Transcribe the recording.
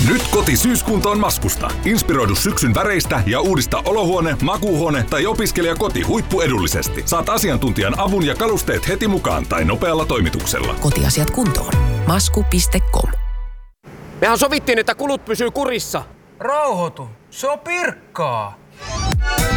Nyt koti-syyskuntoon Maskusta. Inspiroidu syksyn väreistä ja uudista olohuone, makuuhuone tai opiskelijakoti huippuedullisesti. Saat asiantuntijan avun ja kalusteet heti mukaan tai nopealla toimituksella. Kotiasiat kuntoon. Masku.com. Mehän sovittiin, että kulut pysyy kurissa. Rauhoitu, se on Pirkkaa.